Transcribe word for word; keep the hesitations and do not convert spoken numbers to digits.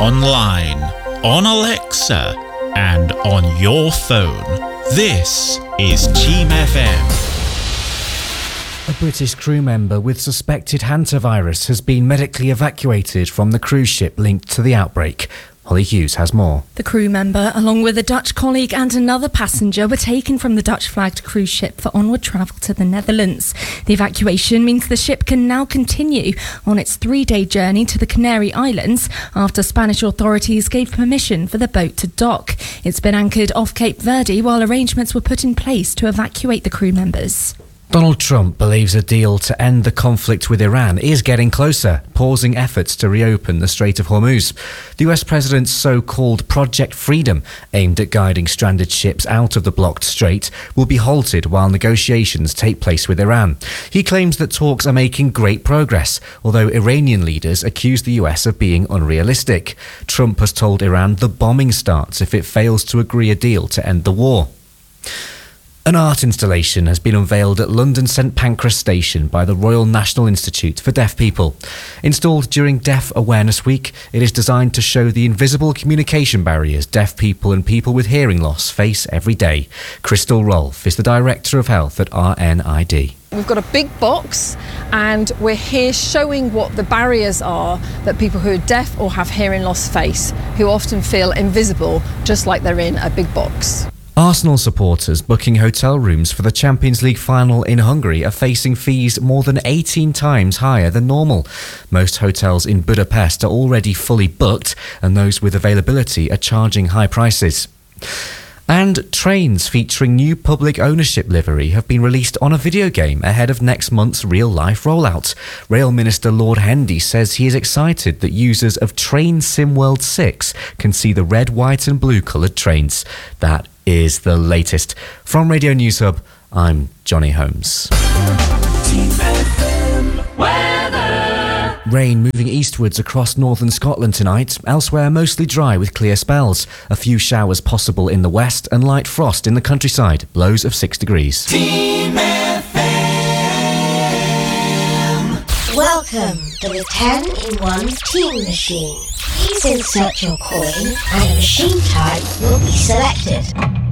online, on Alexa, and on your phone. This is Team F M. A British crew member with suspected hantavirus has been medically evacuated from the cruise ship linked to the outbreak. Holly Hughes has more. The crew member, along with a Dutch colleague and another passenger, were taken from the Dutch-flagged cruise ship for onward travel to the Netherlands. The evacuation means the ship can now continue on its three-day journey to the Canary Islands after Spanish authorities gave permission for the boat to dock. It's been anchored off Cape Verde while arrangements were put in place to evacuate the crew members. Donald Trump believes a deal to end the conflict with Iran is getting closer, pausing efforts to reopen the Strait of Hormuz. The U S president's so-called Project Freedom, aimed at guiding stranded ships out of the blocked strait, will be halted while negotiations take place with Iran. He claims that talks are making great progress, although Iranian leaders accuse the U S of being unrealistic. Trump has told Iran the bombing starts if it fails to agree a deal to end the war. An art installation has been unveiled at London St Pancras Station by the Royal National Institute for Deaf People. Installed during Deaf Awareness Week, it is designed to show the invisible communication barriers deaf people and people with hearing loss face every day. Crystal Rolfe is the Director of Health at R N I D. We've got a big box and we're here showing what the barriers are that people who are deaf or have hearing loss face, who often feel invisible, just like they're in a big box. Arsenal supporters booking hotel rooms for the Champions League final in Hungary are facing fees more than eighteen times higher than normal. Most hotels in Budapest are already fully booked, and those with availability are charging high prices. And trains featuring new public ownership livery have been released on a video game ahead of next month's real-life rollout. Rail Minister Lord Hendy says he is excited that users of Train SimWorld six can see the red, white and blue coloured trains. That is the latest. From Radio News Hub, I'm Johnny Holmes. Team F M weather. Rain moving eastwards across northern Scotland tonight. Elsewhere, mostly dry with clear spells. A few showers possible in the west and light frost in the countryside. Lows of six degrees. Team F M. Welcome to the ten in one Team Machine. Please insert your coin and a machine type will be selected.